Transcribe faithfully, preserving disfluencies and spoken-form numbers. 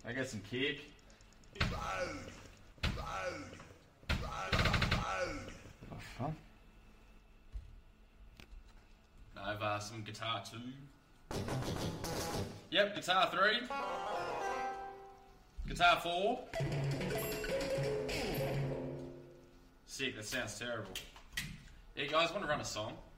I get some kick. Road, road, road, road. Oh, fun. I have uh, some guitar two. Yep, guitar three. Guitar four. Sick, that sounds terrible. Yeah, guys, want to run a song?